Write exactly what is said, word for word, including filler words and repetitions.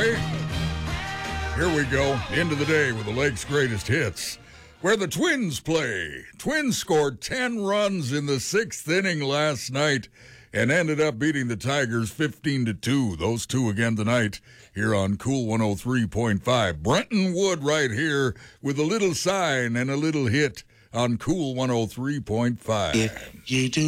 boy. Here we go. End of the day with the Lake's greatest hits, where the Twins play. Twins scored ten runs in the sixth inning last night and ended up beating the Tigers fifteen to two. Those two again tonight here on Cool one oh three point five. Brenton Wood right here with a little sign and a little hit on Cool one oh three point five. If you do